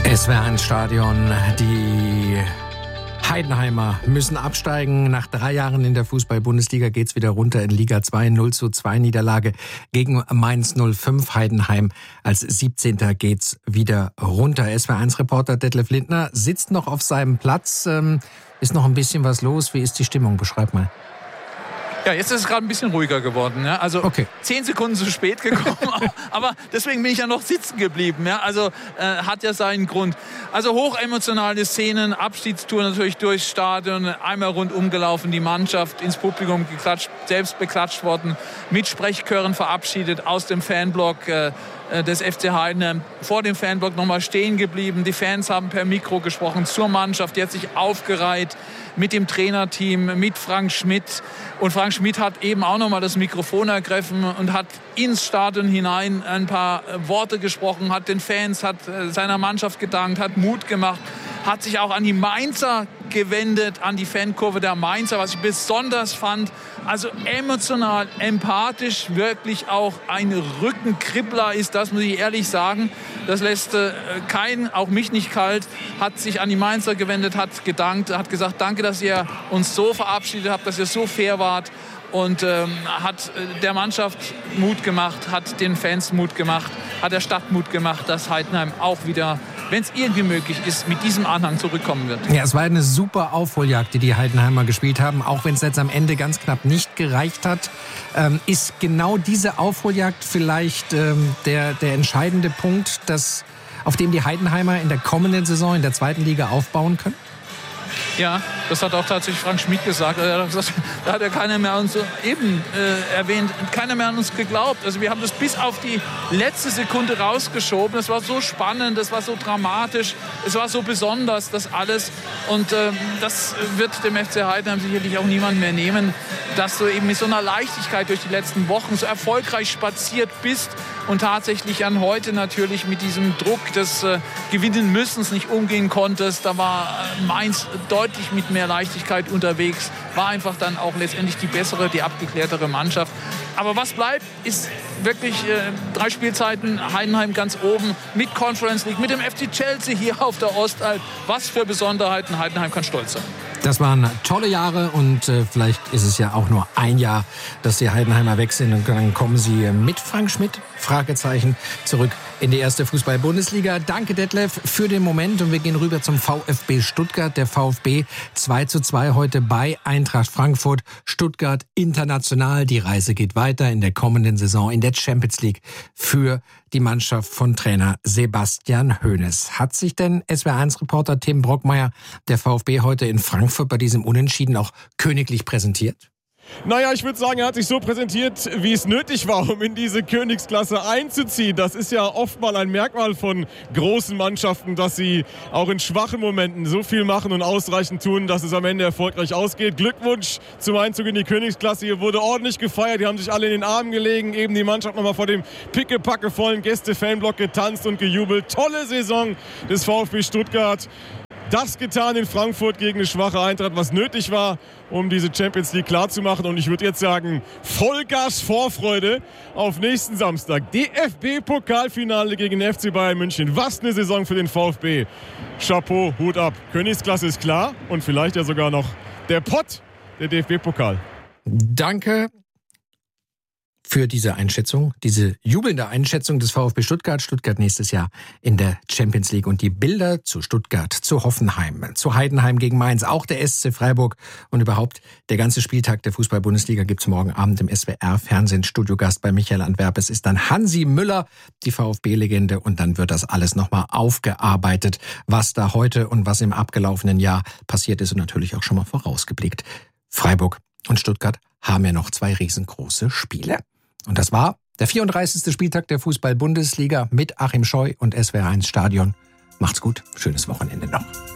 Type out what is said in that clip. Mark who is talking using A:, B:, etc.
A: SWR1 Stadion, die Heidenheimer müssen absteigen. Nach 3 Jahren in der Fußball-Bundesliga geht's wieder runter in Liga 2. 0:2 Niederlage gegen Mainz 05. Heidenheim als 17. geht's wieder runter. SWR1-Reporter Detlef Lindner sitzt noch auf seinem Platz. Ist noch ein bisschen was los. Wie ist die Stimmung? Beschreib mal.
B: Ja, jetzt ist es gerade ein bisschen ruhiger geworden. Ja? Also okay. 10 Sekunden zu spät gekommen, aber deswegen bin ich ja noch sitzen geblieben. Ja? Also hat ja seinen Grund. Also hochemotionale Szenen, Abschiedstour natürlich durchs Stadion, einmal rundum gelaufen, die Mannschaft ins Publikum geklatscht, selbst beklatscht worden, mit Sprechchören verabschiedet aus dem Fanblock des FC Heidenheim, vor dem Fanblock nochmal stehen geblieben. Die Fans haben per Mikro gesprochen zur Mannschaft, die hat sich aufgereiht mit dem Trainerteam, mit Frank Schmidt. Und Frank Schmidt hat eben auch nochmal das Mikrofon ergriffen und hat ins Stadion hinein ein paar Worte gesprochen, hat den Fans, hat seiner Mannschaft gedankt, hat Mut gemacht, hat sich auch an die Mainzer gewendet, an die Fankurve der Mainzer, was ich besonders fand. Also emotional, empathisch, wirklich auch ein Rückenkribbler ist, das muss ich ehrlich sagen. Das lässt keinen, auch mich nicht kalt, hat sich an die Mainzer gewendet, hat gedankt, hat gesagt, danke, dass ihr uns so verabschiedet habt, dass ihr so fair wart. Und hat der Mannschaft Mut gemacht, hat den Fans Mut gemacht, hat der Stadt Mut gemacht, dass Heidenheim auch wieder, wenn es irgendwie möglich ist, mit diesem Anhang zurückkommen wird. Ja, es war eine super Aufholjagd, die Heidenheimer gespielt haben, auch wenn es jetzt am Ende ganz knapp nicht gereicht hat. Ist genau diese Aufholjagd vielleicht der entscheidende Punkt, auf dem die Heidenheimer in der kommenden Saison in der 2. Liga aufbauen können? Ja, das hat auch tatsächlich Frank Schmidt gesagt. Er hat gesagt, da hat ja keiner mehr uns erwähnt, keiner mehr an uns geglaubt. Also wir haben das bis auf die letzte Sekunde rausgeschoben. Das war so spannend, das war so dramatisch, es war so besonders, das alles. Und das wird dem FC Heidenheim sicherlich auch niemand mehr nehmen, dass du eben mit so einer Leichtigkeit durch die letzten Wochen so erfolgreich spaziert bist und tatsächlich an heute natürlich mit diesem Druck des Gewinnen-Müssens nicht umgehen konntest. Da war Mainz deutlich mit mehr Leichtigkeit unterwegs, war einfach dann auch letztendlich die bessere, die abgeklärtere Mannschaft. Aber was bleibt, ist wirklich 3 Spielzeiten, Heidenheim ganz oben, mit Conference League, mit dem FC Chelsea hier auf der Ostalb. Was für Besonderheiten, Heidenheim kann stolz sein. Das waren tolle Jahre und vielleicht ist es ja auch nur ein Jahr, dass die Heidenheimer weg sind und dann kommen sie mit Frank Schmidt, Fragezeichen, zurück in die 1. Fußball-Bundesliga. Danke Detlef für den Moment und wir gehen rüber zum VfB Stuttgart. Der VfB 2:2 heute bei Eintracht Frankfurt. Stuttgart international. Die Reise geht weiter in der kommenden Saison in der Champions League für die Mannschaft von Trainer Sebastian Hoeneß. Hat sich denn SWR1-Reporter Tim Brockmeier der VfB heute in Frankfurt bei diesem Unentschieden auch königlich präsentiert?
C: Naja, ich würde sagen, er hat sich so präsentiert, wie es nötig war, um in diese Königsklasse einzuziehen. Das ist ja oft mal ein Merkmal von großen Mannschaften, dass sie auch in schwachen Momenten so viel machen und ausreichend tun, dass es am Ende erfolgreich ausgeht. Glückwunsch zum Einzug in die Königsklasse. Hier wurde ordentlich gefeiert, die haben sich alle in den Armen gelegen, eben die Mannschaft nochmal vor dem pickepackevollen Gäste-Fanblock getanzt und gejubelt. Tolle Saison des VfB Stuttgart. Das getan in Frankfurt gegen eine schwache Eintracht, was nötig war, um diese Champions League klarzumachen. Und ich würde jetzt sagen, Vollgas Vorfreude auf nächsten Samstag. DFB-Pokalfinale gegen den FC Bayern München. Was eine Saison für den VfB. Chapeau, Hut ab. Königsklasse ist klar und vielleicht ja sogar noch der Pott, der DFB-Pokal.
A: Danke für diese Einschätzung, diese jubelnde Einschätzung des VfB Stuttgart. Stuttgart nächstes Jahr in der Champions League. Und die Bilder zu Stuttgart, zu Hoffenheim, zu Heidenheim gegen Mainz, auch der SC Freiburg und überhaupt der ganze Spieltag der Fußball-Bundesliga gibt's morgen Abend im SWR-Fernsehen. Studiogast bei Michael Antwerp. Es ist dann Hansi Müller, die VfB-Legende. Und dann wird das alles nochmal aufgearbeitet, was da heute und was im abgelaufenen Jahr passiert ist und natürlich auch schon mal vorausgeblickt. Freiburg und Stuttgart haben ja noch 2 riesengroße Spiele. Und das war der 34. Spieltag der Fußball-Bundesliga mit Achim Scheu und SWR1 Stadion. Macht's gut, schönes Wochenende noch.